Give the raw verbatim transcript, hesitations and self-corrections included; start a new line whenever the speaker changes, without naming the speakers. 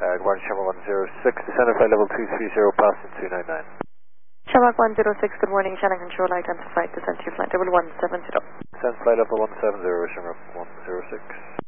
Uh, good morning, Shamrock one zero six, descending flight level two three zero, passing two nine nine.
Shamrock one zero six, good morning, Shannon Control, identified, descent to flight level one seven zero.
Descend flight level one seven zero, Shamrock one zero six.